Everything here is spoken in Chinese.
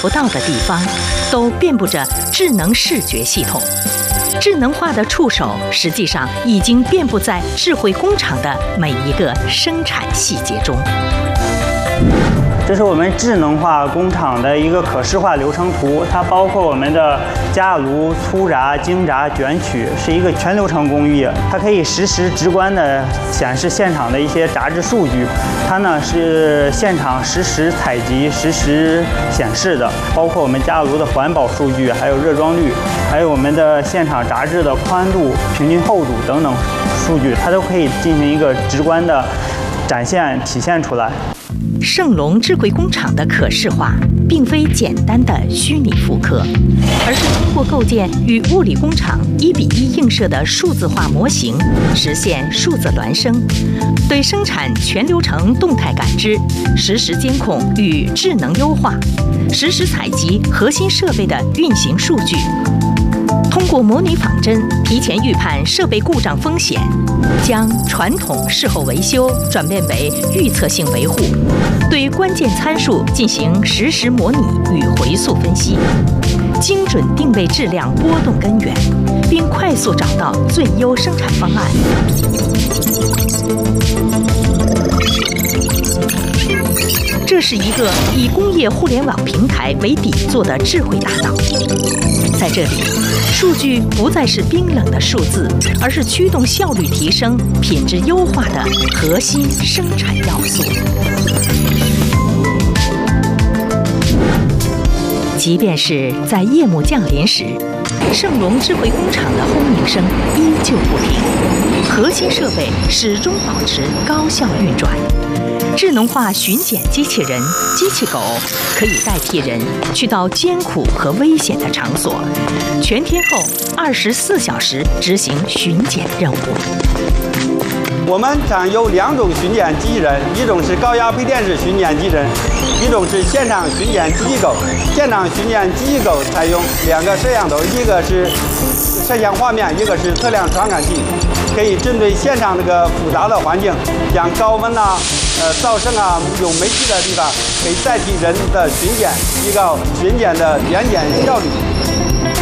不到的地方，都遍布着智能视觉系统。智能化的触手实际上已经遍布在智慧工厂的每一个生产细节中。 这是我们智能化工厂的一个可视化流程图，它包括我们的加炉、粗炸、精炸、卷取，是一个全流程工艺。它可以实时直观地显示现场的一些炸制数据，它呢是现场实时采集、实时显示的，包括我们加炉的环保数据，还有热装率，还有我们的现场炸制的宽度、平均厚度等等数据，它都可以进行一个直观的展现、体现出来。 盛隆智慧工厂的可视化，并非简单的虚拟复刻，而是通过构建与物理工厂1:1映射的数字化模型，实现数字孪生，对生产全流程动态感知、实时监控与智能优化，实时采集核心设备的运行数据。通过模拟仿真，提前预判设备故障风险，将传统事后维修转变为预测性维护，对关键参数进行实时模拟与回溯分析，精准定位质量波动根源，并快速找到最优生产方案。这是一个以工业互联网平台为底座的智慧大脑。在这里，数据不再是冰冷的数字，而是驱动效率提升、品质优化的核心生产要素。即便是在夜幕降临时，盛隆智慧工厂的轰鸣声依旧不停，核心设备始终保持高效运转。智能化巡检机器人、机器狗可以代替人去到艰苦和危险的场所，全天候24小时执行巡检任务。 我们将有2种巡检机器人，一种是高压配电式巡检机器人，一种是现场巡检机器狗。现场巡检机器狗采用2个摄像头，一个是摄像画面，一个是测量传感器，可以针对现场这个复杂的环境，像高温啊、噪声啊、有煤气的地方，可以代替人的巡检，提高巡检的原检效率。